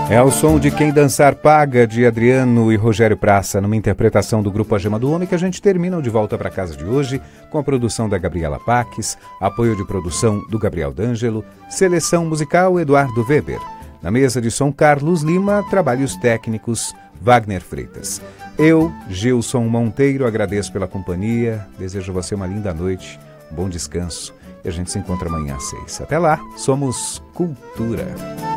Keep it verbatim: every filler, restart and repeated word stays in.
É o som de Quem Dançar Paga, de Adriano e Rogério Praça, numa interpretação do grupo A Gema do Homem, que a gente termina o De Volta para Casa de hoje, com a produção da Gabriela Paques, apoio de produção do Gabriel D'Angelo, seleção musical Eduardo Weber. Na mesa de som, Carlos Lima, trabalhos técnicos, Wagner Freitas. Eu, Gilson Monteiro, agradeço pela companhia, desejo a você uma linda noite, um bom descanso, e a gente se encontra amanhã às seis. Até lá, somos Cultura.